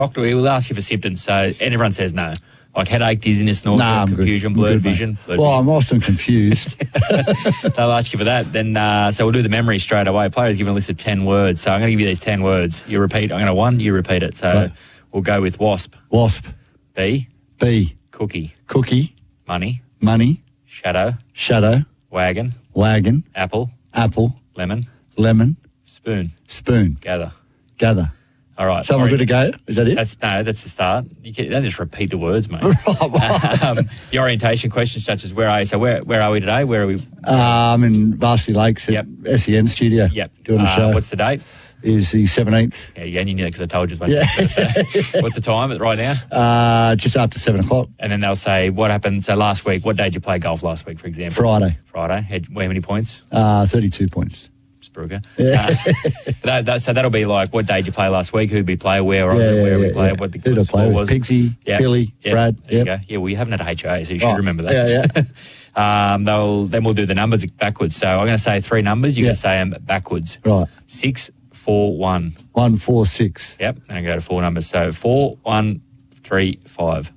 Doctor, we will ask you for symptoms, and everyone says no. Like headache, dizziness, nausea, confusion, blurred vision. I'm often confused. They'll ask you for that. Then, so we'll do the memory straight away. Player's given a list of 10 words. So I'm going to give you these 10 words. You repeat. I'm going to one, you repeat it. So we'll go with wasp. Wasp. Bee. Bee. Cookie. Cookie. Money. Money. Shadow. Shadow. Wagon. Wagon. Apple. Apple. Lemon. Lemon. Spoon. Spoon. Gather. Gather. All right. So we're good to go? Is that it? That's the start. You don't just repeat the words, mate. The orientation questions such as where are you? So where are we today? Where are we? I'm in Varsity Lakes at SEN studio. Yep. Doing a show. What's the date? Is the 17th. Yeah, you knew that because I told you. What's the time right now? Just after 7 o'clock. And then they'll say, what happened? So last week, what day did you play golf last week, for example? Friday. How many points? 32 points. Spruker. Yeah. So that'll be like, what day did you play last week? Who'd we play? Where was it? Where we play? What the score was? Pigsy, Billy, Brad. There you go. Yeah, well, you haven't had a HIA, so you should remember that. Yeah. Then we'll do the numbers backwards. So I'm going to say three numbers. You're going to say them backwards. Right. 6, 4, 1. 1, 4, 6. Yep. And I go to four numbers. So 4, 1, 3, 5.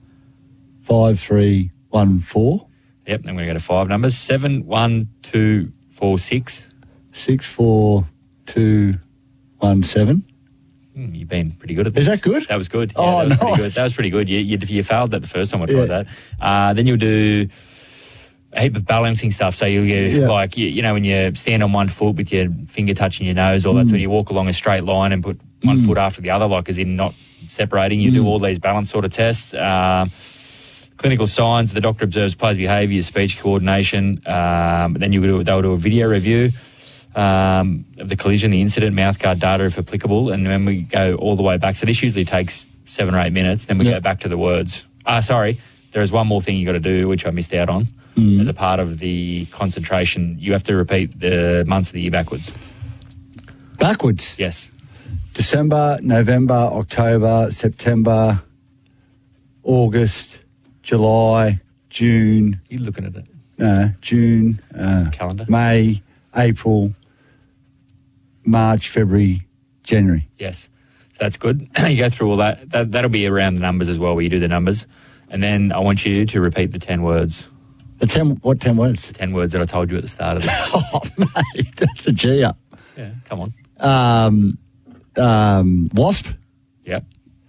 5, 3, 1, 4. Yep. I'm going to go to five numbers. 7, 1, 2, 4, 6. 6, 4, 2, 1, 7. You've been pretty good at this. Is that good? That was good. Yeah, that was pretty good. That was pretty good. You failed that the first time I tried that. Then you'll do a heap of balancing stuff. So you'll get like, when you stand on one foot with your finger touching your nose, all that sort of, you walk along a straight line and put one foot after the other, like as in not separating. You do all these balance sort of tests. Clinical signs, the doctor observes players' behaviour, speech coordination. Then they'll do a video review of the collision, the incident, mouthguard data if applicable, and then we go all the way back. So this usually takes 7 or 8 minutes. Then we go back to the words. There is one more thing you got to do, which I missed out on. As a part of the concentration, you have to repeat the months of the year backwards. Backwards? Yes. December, November, October, September, August, July, June. You're looking at it. No, June. Calendar. May, April, March, February, January. Yes. So that's good. You go through all that. That'll be around the numbers as well, where you do the numbers. And then I want you to repeat the 10 words. What 10 words? The 10 words that I told you at the start of it. Oh, mate, that's a G up. Yeah, come on. Wasp. Yep.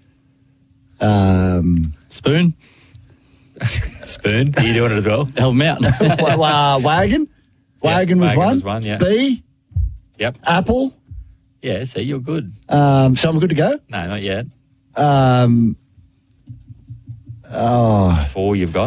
Spoon. Spoon. Are you doing it as well? Help me out. Wagon. Wagon was one. Yeah. Bee. Yep. Apple. Yeah, see, you're good. So I'm good to go? No, not yet. 4 you've got.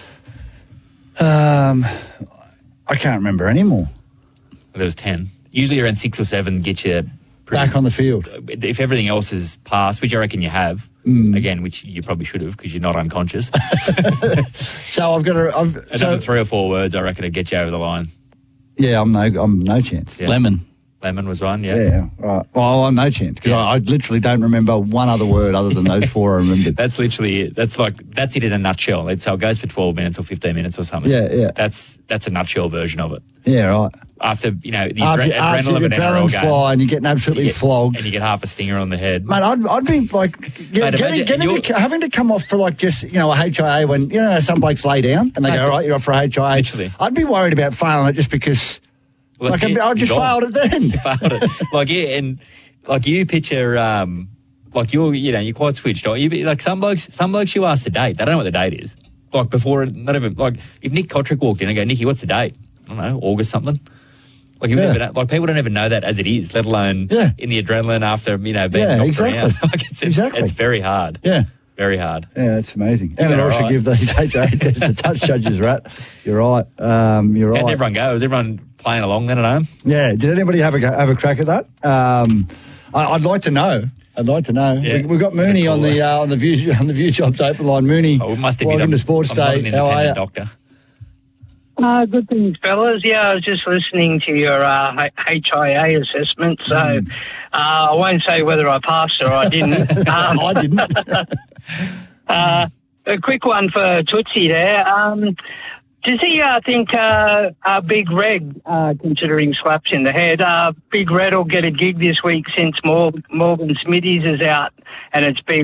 I can't remember anymore. There was 10. Usually around 6 or 7 get you back on the field. If everything else is passed, which I reckon you have, again, which you probably should have because you're not unconscious. So I've got to... Another 3 or 4 words I reckon to get you over the line. Yeah, I'm no chance. Yeah. Lemon was one, yeah. Yeah, right. Well, I'm no chance because I literally don't remember one other word other than those 4 I remembered. That's literally it. That's it in a nutshell. So it goes for 12 minutes or 15 minutes or something. Yeah. That's a nutshell version of it. Yeah, right. After, the adrenaline of an NRL game. Fly and you're getting absolutely flogged. And you get half a stinger on the head. Mate, I'd be like having to come off for like just, a HIA when, some blokes lay down and they go, all right, you're off for a HIA. Literally. I'd be worried about failing it just because... Well, I just failed it then. You failed it. And you picture, you're quite switched on. Like some blokes you ask the date. They don't know what the date is. Like before, not even, like if Nick Kotrick walked in, I go, Nicky, what's the date? I don't know, August something. Like, people don't even know that as it is, let alone in the adrenaline after, being knocked around. It's very hard. Yeah. Very hard. Yeah, it's amazing. And I should give these HIA tests the touch judges, right? You're right. How did everyone go? Was everyone playing along then at home? Yeah. Did anybody have a crack at that? I'd like to know. Yeah. We've got Mooney on the View Jobs open line. Mooney, welcome to Sports Day. How are you, doctor? Good things, fellas. Yeah, I was just listening to your HIA assessment, so I won't say whether I passed or I didn't. I didn't. A quick one for Tootsie there. Does he think Big Red, considering slaps in the head, Big Red will get a gig this week since Morgan Smithies is out and it's been